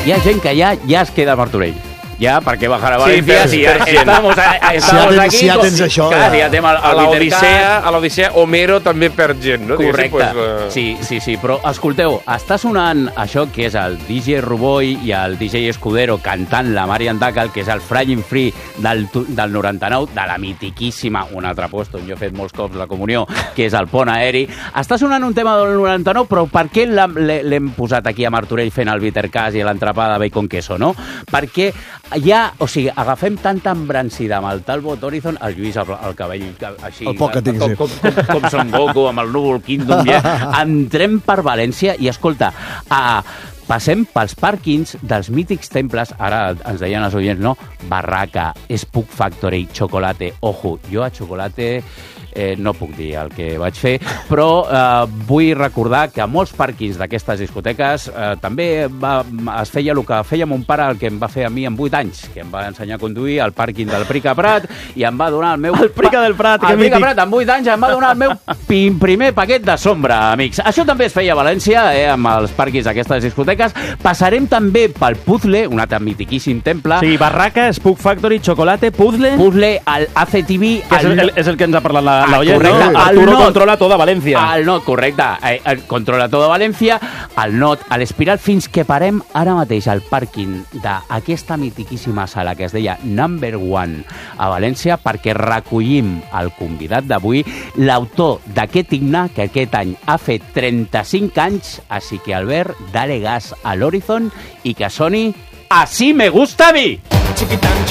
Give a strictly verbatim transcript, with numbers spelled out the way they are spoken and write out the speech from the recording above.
hi ha gent que ja, ja es queda a Martorell. Ja, perquè bajar a València, Sí, si ja estamos, a, estamos si ja tens, aquí... si ja tens això, clar, si ja tenim el, A el l'Odissea, a l'Odissea, Homero també perd gent, no? Correcte. Pues, uh... Sí, sí, sí, però escolteu, està sonant això que és el D J Ruboy i el D J Escudero cantant la Marian Dacal, que és el Flying Free del, del noranta-nou, de la mitiquíssima, un altre puesto, jo he fet molts cops la comunió, que és el pont aeri. Està sonant un tema del noranta-nou, però per què l'hem posat aquí a Martorell fent el bittercàs i l'entrapada de bacon queso, no? Perquè ja, o sigui, agafem tanta embrancida amb el Talbot Horizon, el Lluís, el, el cabell així... El poc que tinc, com, sí. com, com, com Son Goku, amb el núvol Kingdom, ja, entrem per València i, escolta, a... passem pels pàrquings dels mítics temples, ara ens deien els oients, no? Barraca, Spook Factory, Chocolate. Ojo, jo a Chocolate eh, no puc dir el que vaig fer, però eh, vull recordar que a molts pàrquings d'aquestes discoteques eh, també va, es feia el que feia mon pare, el que em va fer a mi amb vuit anys, que em va ensenyar a conduir al pàrquing del Prica Prat i em va donar el meu... El Prica del Prat, que el Prica mític. Prat, amb vuit anys, em va donar el meu primer paquet de sombra, amics. Això també es feia a València, eh, amb els pàrquings d'aquestes discoteques. Passarem també pel Puzzle, un altre mitiquíssim temple. Sí, Barraca, Spook Factory, Chocolate, Puzzle... Puzzle, el A C T V... Que és el, el, és el que ens ha parlat la, Ah, la oient, no? correcte. Arturo El Not. controla toda València. El Not, correcte. Eh, el controla toda València, el Not, a l'Espiral, fins que parem ara mateix al pàrquing d'aquesta mitiquíssima sala que es deia Number One a València, perquè recollim el convidat d'avui, l'autor d'aquest himne, que aquest any ha fet trenta-cinc anys, així que, Albert, dale gas a l'Horizon i que soni Así me gusta a mi!